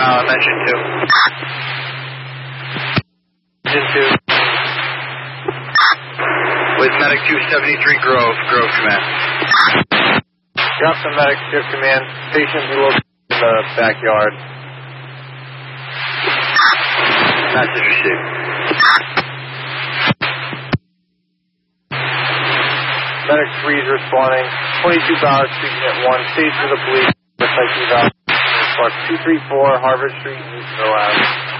Engine 2. Engine 2. With Medic 273 Grove Command. Got some Medic 2 Command. Patient's a little in the backyard. Message received. Medic 3 is responding. 22 Ballard Street, Unit 1. Stage for the police. With IQ Valley. 234 Harvard Street, East Ave.